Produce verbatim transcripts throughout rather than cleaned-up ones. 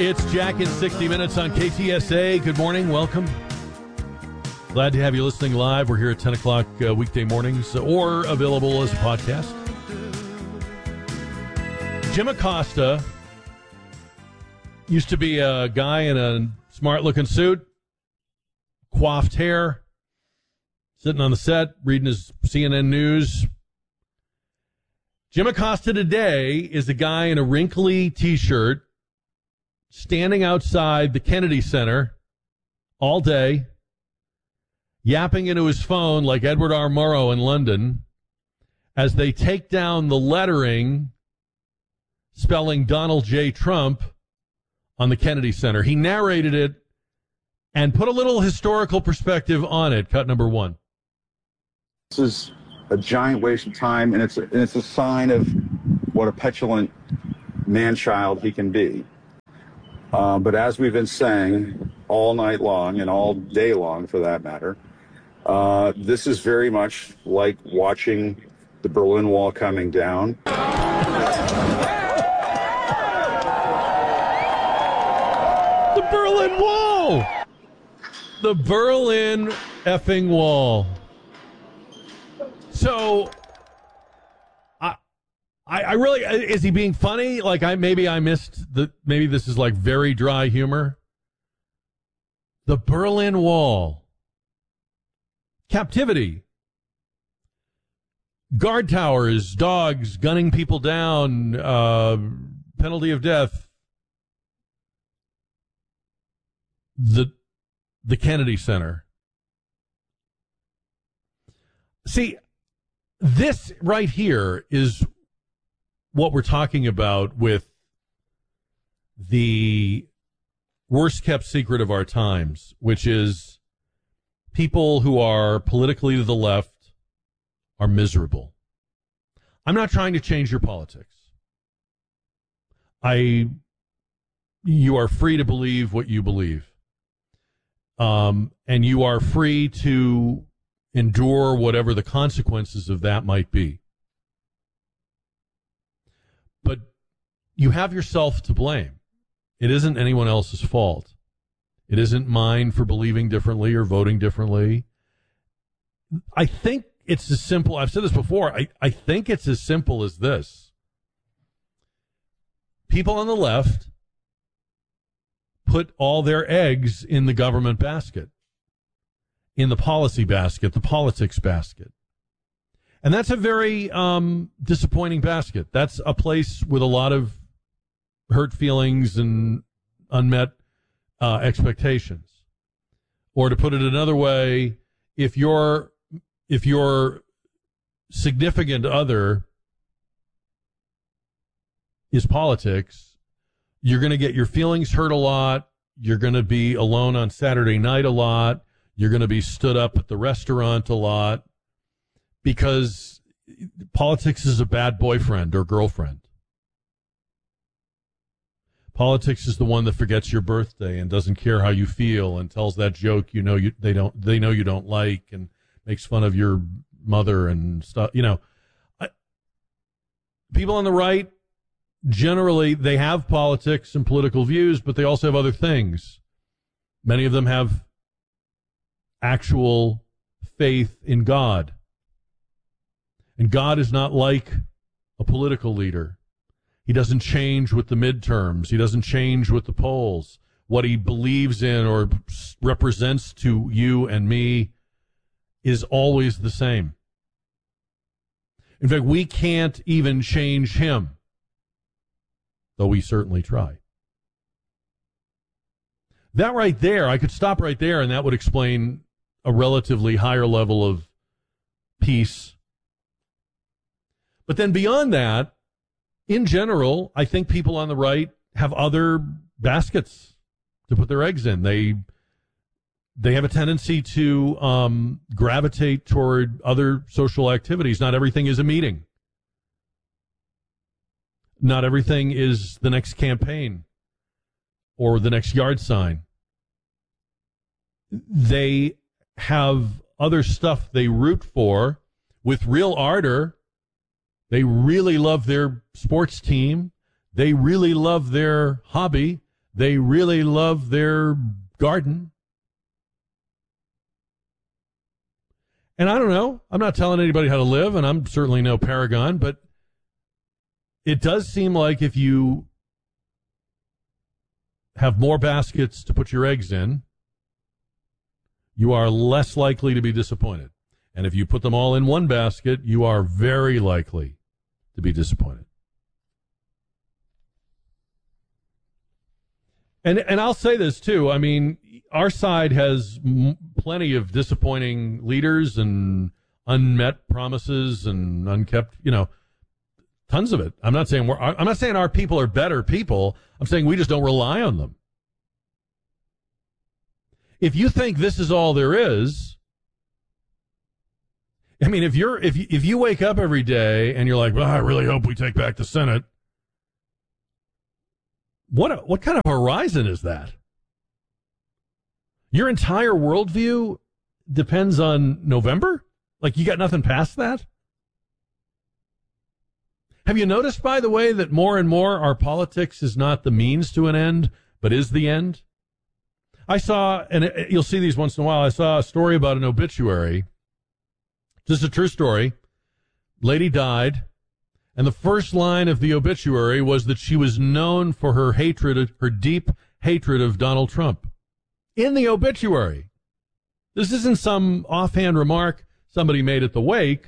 It's Jack in sixty minutes on K T S A. Good morning. Welcome. Glad to have you listening live. We're here at ten o'clock uh, weekday mornings or available as a podcast. Jim Acosta used to be a guy in a smart-looking suit, coiffed hair, sitting on the set, reading his C N N News. Jim Acosta today is a guy in a wrinkly T-shirt standing outside the Kennedy Center all day, yapping into his phone like Edward R. Murrow in London as they take down the lettering spelling Donald J. Trump on the Kennedy Center. He narrated it and put a little historical perspective on it. Cut number one. This is a giant waste of time, and it's a, and it's a sign of what a petulant man-child he can be. Uh, but as we've been saying all night long, and all day long for that matter, uh, this is very much like watching the Berlin Wall coming down. The Berlin Wall! The Berlin effing Wall. So, I, I, I really, is he being funny? Like, I maybe I missed the, maybe this is like very dry humor. The Berlin Wall. Captivity. Guard towers, dogs gunning people down, uh, penalty of death. The, the Kennedy Center. See, this right here is what we're talking about with the worst kept secret of our times, which is people who are politically to the left are miserable. I'm not trying to change your politics. I, you are free to believe what you believe. Um, and you are free to endure whatever the consequences of that might be. But you have yourself to blame. It isn't anyone else's fault. It isn't mine for believing differently or voting differently. I think it's as simple, I've said this before, I, I think it's as simple as this. People on the left put all their eggs in the government basket, in the policy basket, the politics basket. And that's a very um, disappointing basket. That's a place with a lot of hurt feelings and unmet uh, expectations. Or to put it another way, if your if your significant other is politics, you're going to get your feelings hurt a lot. You're going to be alone on Saturday night a lot. You're going to be stood up at the restaurant a lot because politics is a bad boyfriend or girlfriend. Politics is the one that forgets your birthday and doesn't care how you feel and tells that joke you know you they don't they know you don't like and makes fun of your mother and stuff. You know, I, people on the right generally they have politics and political views, but they also have other things. Many of them have actual faith in God. And God is not like a political leader. He doesn't change with the midterms. He doesn't change with the polls. What he believes in or represents to you and me is always the same. In fact, we can't even change him, though we certainly try. That right there, I could stop right there, and that would explain a relatively higher level of peace. But then beyond that, in general, I think people on the right have other baskets to put their eggs in. They they have a tendency to um, gravitate toward other social activities. Not everything is a meeting. Not everything is the next campaign or the next yard sign. They have other stuff they root for with real ardor. They really love their sports team. They really love their hobby. They really love their garden. And I don't know. I'm not telling anybody how to live, and I'm certainly no paragon, but it does seem like if you have more baskets to put your eggs in, you are less likely to be disappointed. And if you put them all in one basket, you are very likely to be disappointed. And and I'll say this, too. I mean, our side has m- plenty of disappointing leaders and unmet promises and unkept, you know, tons of it. I'm not saying we're, I'm not saying our people are better people. I'm saying we just don't rely on them. If you think this is all there is, I mean, if you're if you, if you wake up every day and you're like, well, I really hope we take back the Senate. What what kind of horizon is that? Your entire worldview depends on November? Like you got nothing past that? Have you noticed, by the way, that more and more our politics is not the means to an end, but is the end? I saw, and you'll see these once in a while, I saw a story about an obituary. Just a true story. Lady died, and the first line of the obituary was that she was known for her hatred, her deep hatred of Donald Trump. In the obituary. This isn't some offhand remark somebody made at the wake.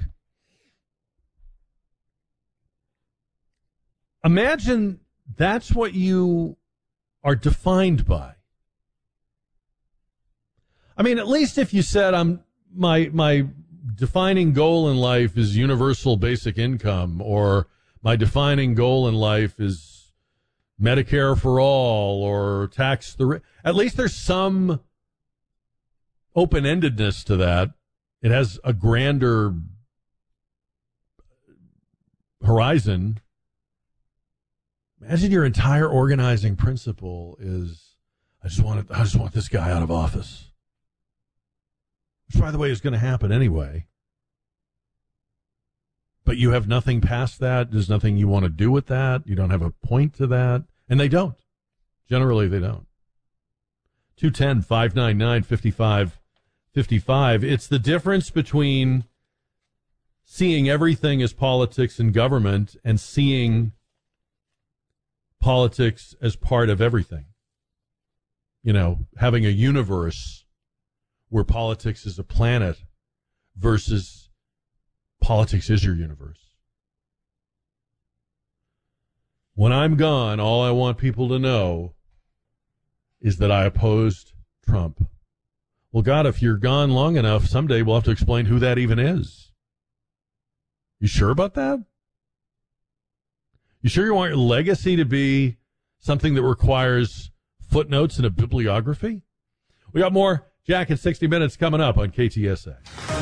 Imagine that's what you are defined by. I mean, at least if you said I'm my my defining goal in life is universal basic income, or my defining goal in life is Medicare for all, or tax the rich. At least there's some open-endedness to that. It has a grander horizon. Imagine your entire organizing principle is, I just want it, I just want this guy out of office. Which, by the way, is going to happen anyway. But you have nothing past that. There's nothing you want to do with that. You don't have a point to that. And they don't. Generally, they don't. two one zero, five nine nine, five five five five. It's the difference between seeing everything as politics and government and seeing politics as part of everything. You know, having a universe where politics is a planet versus politics is your universe. When I'm gone, all I want people to know is that I opposed Trump. Well, God, if you're gone long enough, someday we'll have to explain who that even is. You sure about that? You sure you want your legacy to be something that requires footnotes and a bibliography? We got more Jack in sixty minutes coming up on K T S A.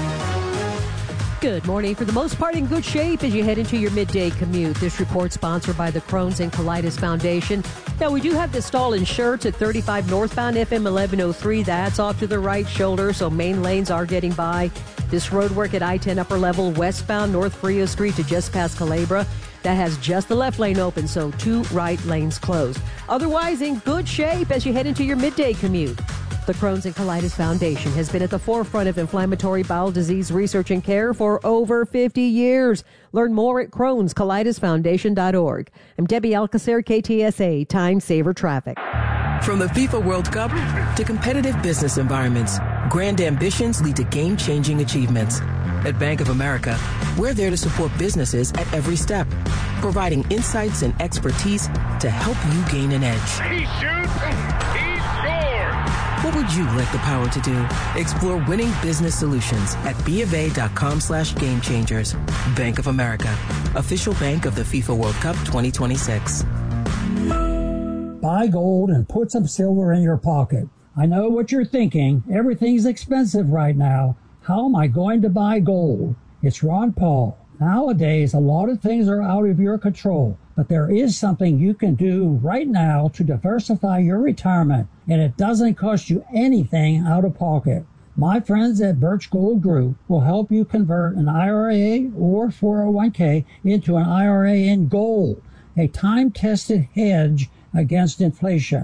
Good morning. For the most part, in good shape as you head into your midday commute. This report sponsored by the Crohn's and Colitis Foundation. Now, we do have this stall in Schertz at thirty-five northbound, F M eleven oh three. That's off to the right shoulder, so main lanes are getting by. This road work at I ten upper level westbound North Frio Street to just past Calabria. That has just the left lane open, so two right lanes closed. Otherwise, in good shape as you head into your midday commute. The Crohn's and Colitis Foundation has been at the forefront of inflammatory bowel disease research and care for over fifty years. Learn more at crohns colitis foundation dot org. I'm Debbie Alcacer, K T S A, Time Saver Traffic. From the FIFA World Cup to competitive business environments, grand ambitions lead to game-changing achievements. At Bank of America, we're there to support businesses at every step, providing insights and expertise to help you gain an edge. He shoots, he scores! What would you like the power to do? Explore winning business solutions at BofA.com slash game changers. Bank of America, official bank of the FIFA World Cup twenty twenty-six. Buy gold and put some silver in your pocket. I know what you're thinking. Everything's expensive right now. How am I going to buy gold? It's Ron Paul. Nowadays, a lot of things are out of your control, but there is something you can do right now to diversify your retirement, and it doesn't cost you anything out of pocket. My friends at Birch Gold Group will help you convert an I R A or four oh one k into an I R A in gold, a time-tested hedge against inflation.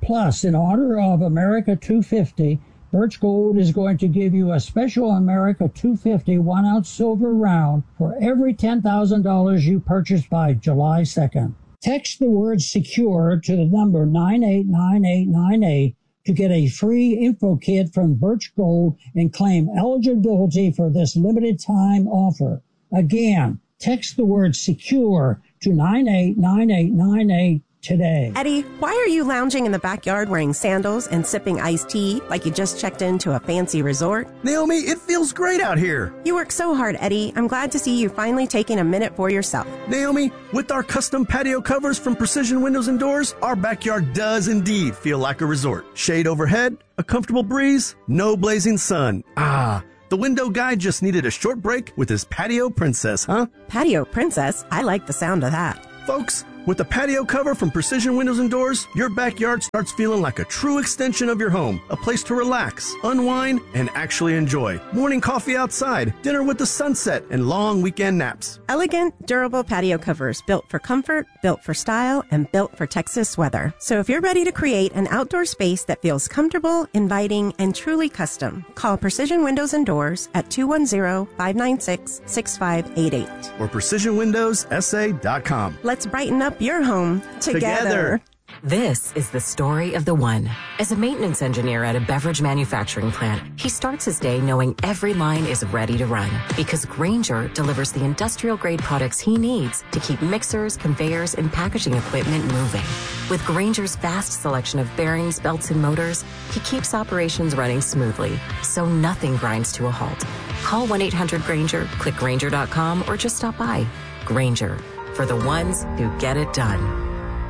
Plus, in honor of America two fifty, Birch Gold is going to give you a special America two fifty one-ounce silver round for every ten thousand dollars you purchase by July second. Text the word SECURE to the number nine eight nine eight nine eight to get a free info kit from Birch Gold and claim eligibility for this limited time offer. Again, text the word SECURE to nine eight nine eight nine eight today. Eddie, why are you lounging in the backyard wearing sandals and sipping iced tea like you just checked into a fancy resort? Naomi, it feels great out here. You work so hard, Eddie. I'm glad to see you finally taking a minute for yourself. Naomi, with our custom patio covers from Precision Windows and Doors, our backyard does indeed feel like a resort. Shade overhead, a comfortable breeze, no blazing sun. Ah, the window guy just needed a short break with his patio princess, huh? Patio princess? I like the sound of that. Folks, with the patio cover from Precision Windows and Doors, your backyard starts feeling like a true extension of your home. A place to relax, unwind, and actually enjoy. Morning coffee outside, dinner with the sunset, and long weekend naps. Elegant, durable patio covers built for comfort, built for style, and built for Texas weather. So if you're ready to create an outdoor space that feels comfortable, inviting, and truly custom, call Precision Windows and Doors at two one zero, five nine six, six five eight eight. Or precision windows s a dot com. Let's brighten up your home together. Together. This is the story of the one. As a maintenance engineer at a beverage manufacturing plant, he starts his day knowing every line is ready to run because Grainger delivers the industrial-grade products he needs to keep mixers, conveyors, and packaging equipment moving. With Grainger's vast selection of bearings, belts, and motors, he keeps operations running smoothly, so nothing grinds to a halt. Call one eight hundred Grainger, click Grainger dot com, or just stop by. Grainger, for the ones who get it done.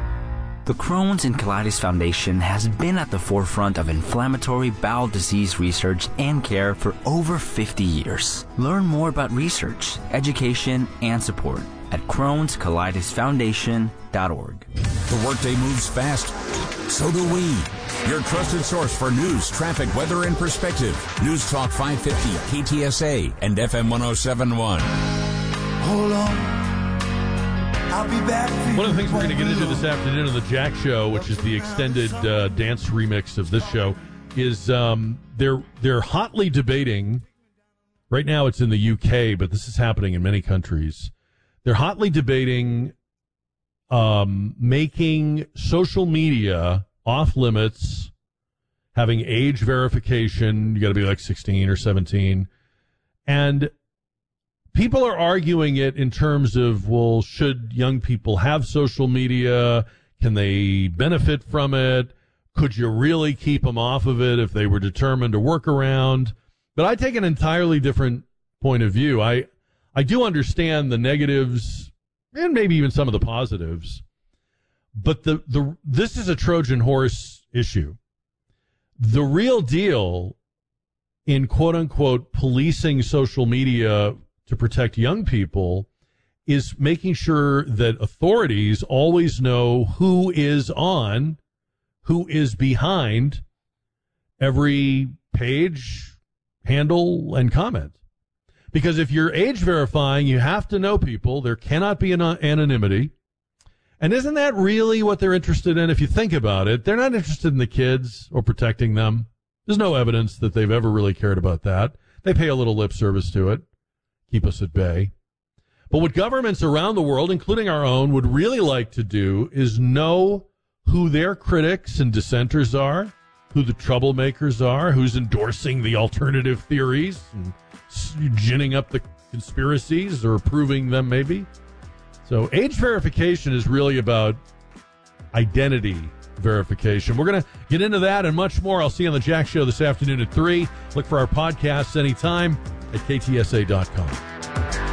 The Crohn's and Colitis Foundation has been at the forefront of inflammatory bowel disease research and care for over fifty years. Learn more about research, education, and support at crohns colitis foundation dot org. The workday moves fast. So do we. Your trusted source for news, traffic, weather, and perspective. News Talk five fifty, K T S A, and F M one oh seven point one. Hold on. I'll be back. One of the things we're going to get into this afternoon on the Jack Show, which is the extended uh, dance remix of this show, is um, they're they're hotly debating. Right now, it's in the U K, but this is happening in many countries. They're hotly debating um, making social media off limits, having age verification. You got to be like sixteen or seventeen, and people are arguing it in terms of, well, should young people have social media? Can they benefit from it? Could you really keep them off of it if they were determined to work around? But I take an entirely different point of view. I I do understand the negatives and maybe even some of the positives, but the, the this is a Trojan horse issue. The real deal in quote-unquote policing social media to protect young people is making sure that authorities always know who is on, who is behind every page, handle, and comment. Because if you're age verifying, you have to know people. There cannot be an anonymity. And isn't that really what they're interested in? If you think about it, they're not interested in the kids or protecting them. There's no evidence that they've ever really cared about that. They pay a little lip service to it. Keep us at bay. But what governments around the world, including our own, would really like to do is know who their critics and dissenters are, who the troublemakers are, who's endorsing the alternative theories and ginning up the conspiracies or approving them maybe. So age verification is really about identity verification. We're going to get into that and much more. I'll see you on the Jack Show this afternoon at three. Look for our podcasts anytime at K T S A dot com.